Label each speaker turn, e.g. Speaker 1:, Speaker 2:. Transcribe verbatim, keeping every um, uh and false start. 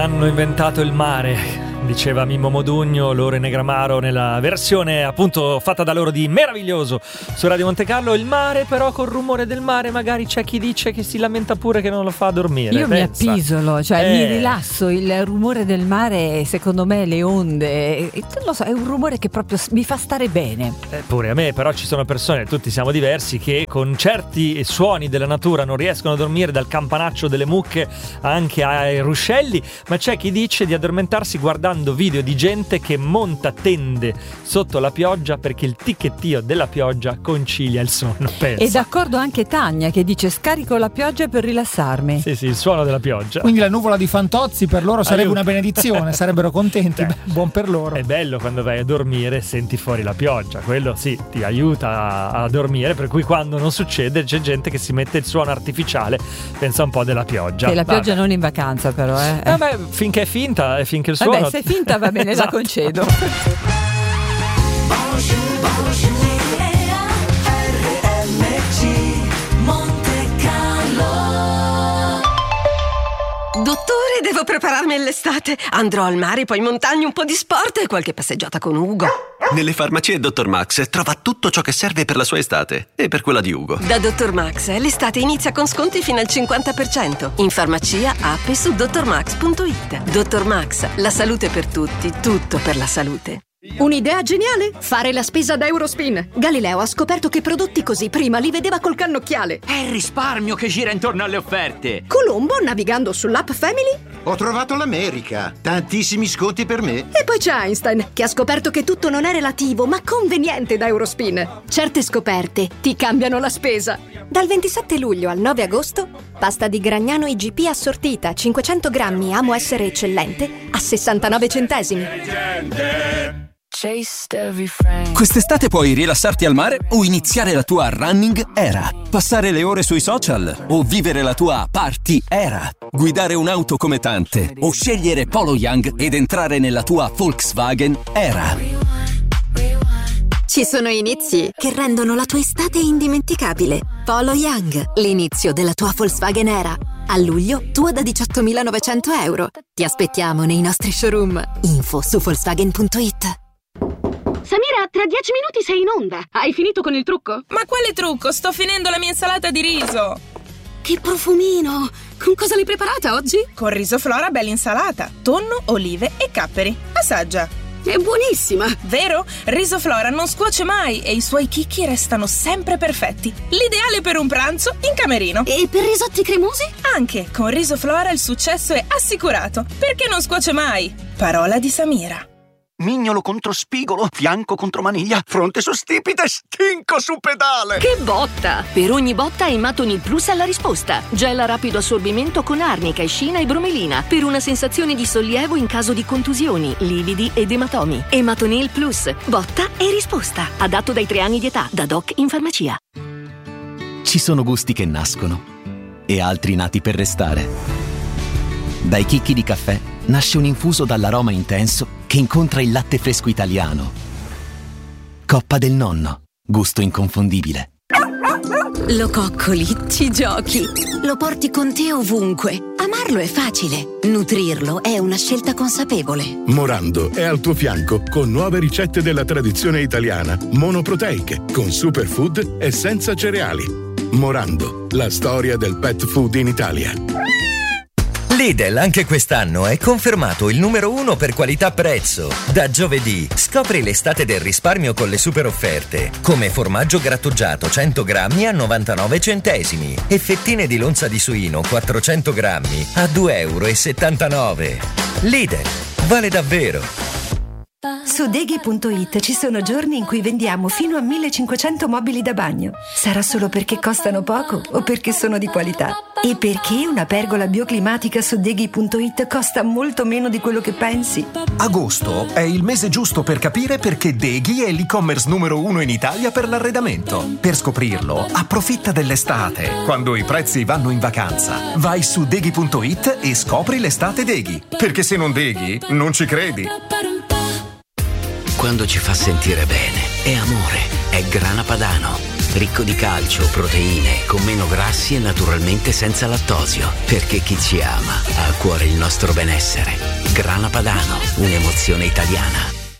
Speaker 1: Hanno inventato il mare, diceva Mimmo Modugno, Lore Negramaro nella versione appunto fatta da loro di Meraviglioso su Radio Monte Carlo. Il mare però col rumore del mare magari c'è chi dice che si lamenta pure che non lo fa dormire.
Speaker 2: Io Pensa. mi appisolo, cioè eh. mi rilasso, il rumore del mare secondo me, le onde, non lo so, è un rumore che proprio mi fa stare bene.
Speaker 1: Eh, pure a me, però ci sono persone, tutti siamo diversi, che con certi suoni della natura non riescono a dormire, dal campanaccio delle mucche anche ai ruscelli, ma c'è chi dice di addormentarsi guardando video di gente che monta tende sotto la pioggia perché il ticchettio della pioggia concilia il sonno. Pensa.
Speaker 2: E d'accordo anche Tania che dice scarico la pioggia per rilassarmi.
Speaker 1: Sì sì, il suono della pioggia.
Speaker 3: Quindi la nuvola di Fantozzi per loro sarebbe Aiuto. una benedizione, sarebbero contenti. Beh, buon per loro.
Speaker 1: È bello quando vai a dormire e senti fuori la pioggia, quello sì, ti aiuta a, a dormire, per cui quando non succede c'è gente che si mette il suono artificiale, pensa un po' della pioggia.
Speaker 2: Che la pioggia Vabbè. non in vacanza però eh.
Speaker 1: Eh beh, finché è finta e finché il suono
Speaker 2: Vabbè, se è finta va bene, esatto. La concedo.
Speaker 4: Dottore, devo prepararmi all'estate. Andrò al mare, poi in montagna, un po' di sport e qualche passeggiata con Ugo.
Speaker 5: Nelle farmacie Dottor Max trova tutto ciò che serve per la sua estate e per quella di Ugo.
Speaker 4: Da Dottor Max l'estate inizia con sconti fino al cinquanta per cento. In farmacia, app e su dottor max punto it. Dottor Max, la salute per tutti, tutto per la salute.
Speaker 6: Un'idea geniale? Fare la spesa da Eurospin. Galileo ha scoperto che prodotti così prima li vedeva col cannocchiale.
Speaker 7: È il risparmio che gira intorno alle offerte.
Speaker 6: Colombo, navigando sull'app Family,
Speaker 8: ho trovato l'America. Tantissimi sconti per me.
Speaker 6: E poi c'è Einstein, che ha scoperto che tutto non è relativo, ma conveniente da Eurospin. Certe scoperte ti cambiano la spesa.
Speaker 9: Dal ventisette luglio al nove agosto, pasta di Gragnano I G P assortita cinquecento grammi, amo essere eccellente, a sessantanove centesimi.
Speaker 10: Quest'estate puoi rilassarti al mare o iniziare la tua running era, passare le ore sui social o vivere la tua party era, guidare un'auto come tante o scegliere Polo Young ed entrare nella tua Volkswagen era.
Speaker 11: Ci sono inizi che rendono la tua estate indimenticabile. Polo Young, l'inizio della tua Volkswagen era. A luglio, tua da diciottomilanovecento euro. Ti aspettiamo nei nostri showroom. Info su Volkswagen punto it.
Speaker 6: Samira, tra dieci minuti sei in onda. Hai finito con il trucco?
Speaker 12: Ma quale trucco? Sto finendo la mia insalata di riso.
Speaker 6: Che profumino! Con cosa l'hai preparata oggi?
Speaker 12: Con riso Flora bella insalata, tonno, olive e capperi. Assaggia.
Speaker 6: È buonissima!
Speaker 12: Vero? Riso Flora non scuoce mai e i suoi chicchi restano sempre perfetti. L'ideale per un pranzo in camerino.
Speaker 6: E per risotti cremosi?
Speaker 12: Anche, con Riso Flora il successo è assicurato, perché non scuoce mai. Parola di Samira.
Speaker 13: Mignolo contro spigolo, fianco contro maniglia, fronte su stipite, stinco su pedale.
Speaker 6: Che botta! Per ogni botta Ematonil Plus ha la risposta. Gel a rapido assorbimento con arnica, escina e bromelina per una sensazione di sollievo in caso di contusioni, lividi ed ematomi. Ematonil Plus, botta e risposta. Adatto dai tre anni di età, da doc in farmacia.
Speaker 14: Ci sono gusti che nascono e altri nati per restare. Dai chicchi di caffè nasce un infuso dall'aroma intenso che incontra il latte fresco italiano. Coppa del nonno, gusto inconfondibile.
Speaker 11: Lo coccoli, ci giochi, lo porti con te ovunque. Amarlo è facile, nutrirlo è una scelta consapevole.
Speaker 15: Morando è al tuo fianco con nuove ricette della tradizione italiana, monoproteiche, con superfood e senza cereali. Morando, la storia del pet food in Italia.
Speaker 16: Lidl anche quest'anno è confermato il numero uno per qualità-prezzo. Da giovedì scopri l'estate del risparmio con le super offerte, come formaggio grattugiato cento grammi a novantanove centesimi e fettine di lonza di suino quattrocento grammi a due euro e settantanove. Lidl, vale davvero!
Speaker 17: Su Deghi punto it ci sono giorni in cui vendiamo fino a millecinquecento mobili da bagno. Sarà solo perché costano poco o perché sono di qualità. E perché una pergola bioclimatica su Deghi punto it costa molto meno di quello che pensi.
Speaker 18: Agosto è il mese giusto per capire perché Deghi è l'e-commerce numero uno in Italia per l'arredamento. Per scoprirlo, approfitta dell'estate, quando i prezzi vanno in vacanza. Vai su Deghi punto it e scopri l'estate Deghi. Perché se non Deghi, non ci credi.
Speaker 19: Quando ci fa sentire bene, è amore, è Grana Padano. ricco di calcio, proteine, con meno grassi e naturalmente senza lattosio. Perché chi ci ama ha a cuore il nostro benessere. Grana Padano, un'emozione italiana.